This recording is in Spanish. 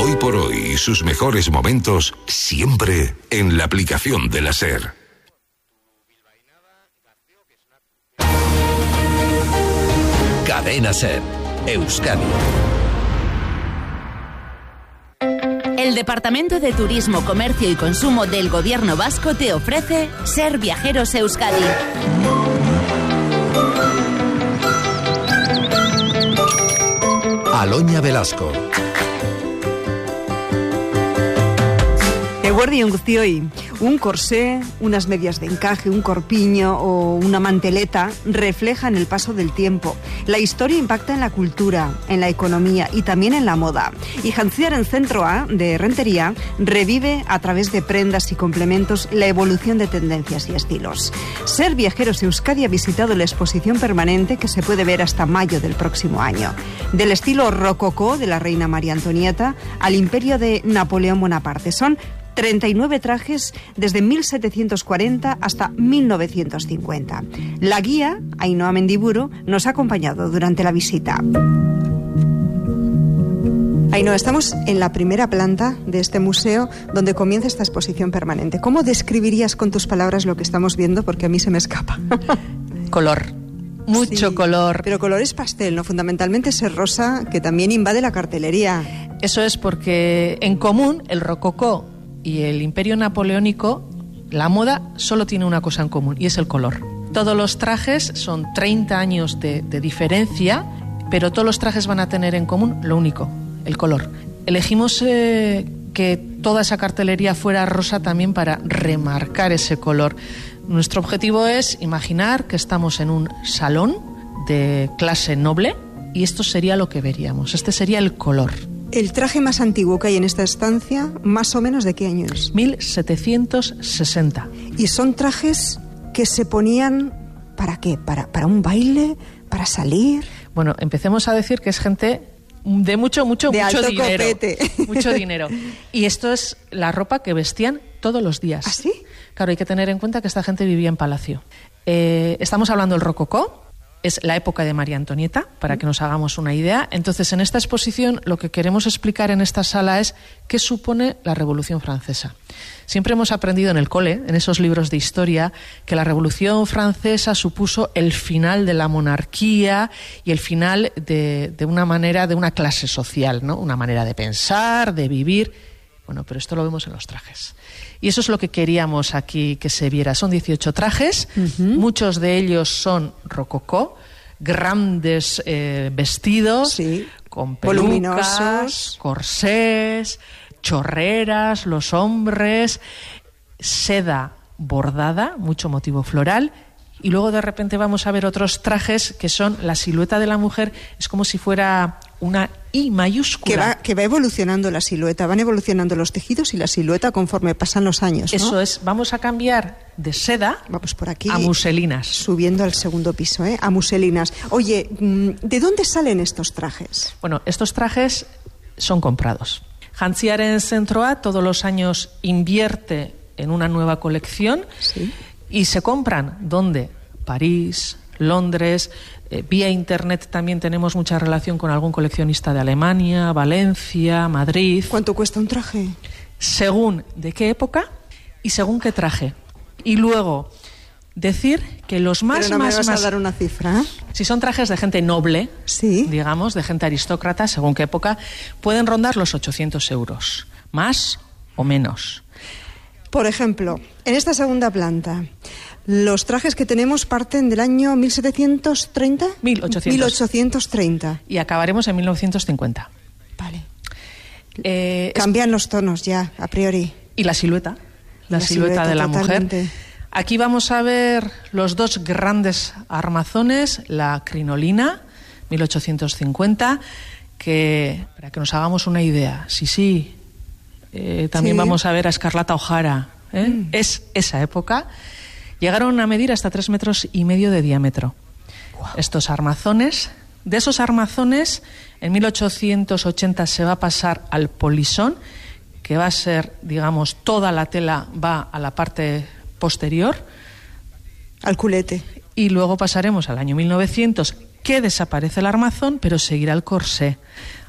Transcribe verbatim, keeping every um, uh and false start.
Hoy por hoy y sus mejores momentos siempre en la aplicación de la SER. Cadena SER, Euskadi. El Departamento de Turismo, Comercio y Consumo del Gobierno Vasco te ofrece SER Viajeros Euskadi. Aloña Velasco. Eguerdi on guztioi. Un corsé, unas medias de encaje, un corpiño o una manteleta reflejan el paso del tiempo. La historia impacta en la cultura, en la economía y también en la moda. Y Jantziaren Centro A de Rentería revive a través de prendas y complementos la evolución de tendencias y estilos. SER Viajeros Euskadi ha visitado la exposición permanente que se puede ver hasta mayo del próximo año. Del estilo rococó de la reina María Antonieta al imperio de Napoleón Bonaparte. Son treinta y nueve trajes desde mil setecientos cuarenta hasta mil novecientos cincuenta. La guía, Ainhoa Mendiburu, nos ha acompañado durante la visita. Ainhoa, estamos en la primera planta de este museo donde comienza esta exposición permanente. ¿Cómo describirías con tus palabras lo que estamos viendo? Porque a mí se me escapa. Color. Mucho sí, color. Pero colores pastel, ¿no? Fundamentalmente ese rosa que también invade la cartelería. Eso es porque en común el rococó y el imperio napoleónico, la moda solo tiene una cosa en común y es el color. Todos los trajes son treinta años de, de diferencia, pero todos los trajes van a tener en común lo único, el color. Elegimos eh, que toda esa cartelería fuera rosa también para remarcar ese color. Nuestro objetivo es imaginar que estamos en un salón de clase noble y esto sería lo que veríamos, este sería el color. El traje más antiguo que hay en esta estancia, ¿más o menos de qué año es? mil setecientos sesenta. ¿Y son trajes que se ponían para qué? ¿Para, para un baile? ¿Para salir? Bueno, empecemos a decir que es gente de mucho, mucho, de mucho alto dinero. Copete. Mucho dinero. Y esto es la ropa que vestían todos los días. ¿Ah, sí? Claro, hay que tener en cuenta que esta gente vivía en palacio. Eh, estamos hablando del rococó. Es la época de María Antonieta, para que nos hagamos una idea. Entonces, en esta exposición, lo que queremos explicar en esta sala es qué supone la Revolución Francesa. Siempre hemos aprendido en el cole, en esos libros de historia, que la Revolución Francesa supuso el final de la monarquía y el final de, de una manera, de una clase social, ¿no? Una manera de pensar, de vivir. Bueno, pero esto lo vemos en los trajes. Y eso es lo que queríamos aquí que se viera. Son dieciocho trajes, uh-huh. Muchos de ellos son rococó, grandes eh, vestidos, sí, con pelucas, voluminosos, corsés, chorreras, los hombres, seda bordada, mucho motivo floral. Y luego de repente vamos a ver otros trajes que son la silueta de la mujer, es como si fuera una I mayúscula. Que va, que va evolucionando la silueta, van evolucionando los tejidos y la silueta conforme pasan los años, ¿no? Eso es, vamos a cambiar de seda Vamos por aquí, a muselinas. Subiendo al segundo piso, ¿eh? A muselinas. Oye, ¿de dónde salen estos trajes? Bueno, estos trajes son comprados. Jantziaren Centro A todos los años invierte en una nueva colección. Sí. Y se compran, ¿dónde? París, Londres, eh, vía internet también tenemos mucha relación con algún coleccionista de Alemania, Valencia, Madrid. ¿Cuánto cuesta un traje? Según de qué época y según qué traje. Y luego, decir que los más... Pero no más, me vas más, a dar una cifra. Si son trajes de gente noble, sí, digamos, de gente aristócrata, según qué época, pueden rondar los ochocientos euros, más o menos. Por ejemplo, en esta segunda planta, los trajes que tenemos parten del año mil setecientos treinta. mil ochocientos. mil ochocientos treinta. Y acabaremos en mil novecientos cincuenta. Vale. Eh, Cambian los tonos ya, a priori. Y la silueta, la, la silueta, silueta de la totalmente. mujer. Aquí vamos a ver los dos grandes armazones, la crinolina, mil ochocientos cincuenta, que, para que nos hagamos una idea, sí, sí, eh, también sí. Vamos a ver a Escarlata O'Hara, ¿eh? Mm. Es esa época. Llegaron a medir hasta tres metros y medio de diámetro. Wow. Estos armazones. De esos armazones, en mil ochocientos ochenta se va a pasar al polisón, que va a ser, digamos, toda la tela va a la parte posterior. Al culete. Y luego pasaremos al año mil novecientos, que desaparece el armazón, pero seguirá el corsé.